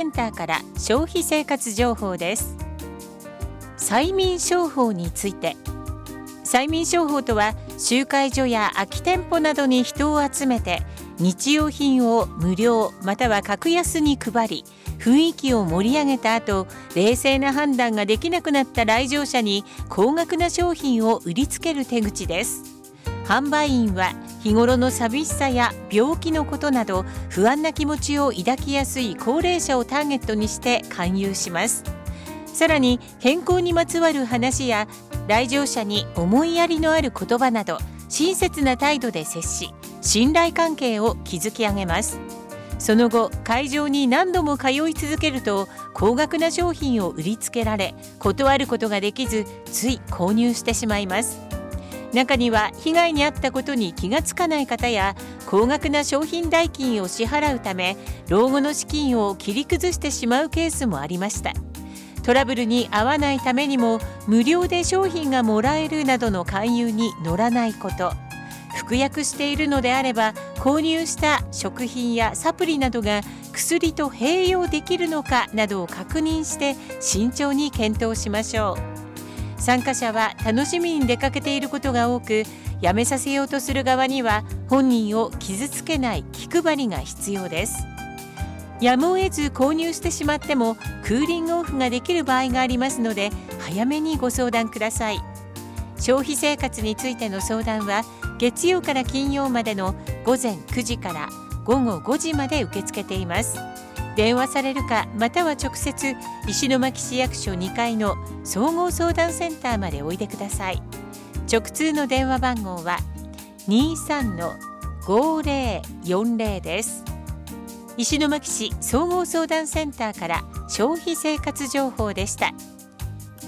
ンターから消費生活情報です。催眠商法について。催眠商法とは、集会所や空き店舗などに人を集めて日用品を無料または格安に配り、雰囲気を盛り上げた後、冷静な判断ができなくなった来場者に高額な商品を売りつける手口です。販売員は日頃の寂しさや病気のことなど不安な気持ちを抱きやすい高齢者をターゲットにして勧誘します。さらに健康にまつわる話や来場者に思いやりのある言葉など親切な態度で接し、信頼関係を築き上げます。その後、会場に何度も通い続けると高額な商品を売りつけられ、断ることができずつい購入してしまいます。中には被害に遭ったことに気がつかない方や、高額な商品代金を支払うため老後の資金を切り崩してしまうケースもありました。トラブルに遭わないためにも無料で商品がもらえるなどの勧誘に乗らないこと、服薬しているのであれば購入した食品やサプリなどが薬と併用できるのかなどを確認して慎重に検討しましょう。参加者は楽しみに出かけていることが多く、やめさせようとする側には本人を傷つけない気配りが必要です。やむを得ず購入してしまってもクーリングオフができる場合がありますので、早めにご相談ください。消費生活についての相談は月曜から金曜までの午前9時から午後5時まで受け付けています。電話されるか、または直接石巻市役所2階の総合相談センターまでおいでください。直通の電話番号は 23-5040 です。石巻市総合相談センターから消費生活情報でした。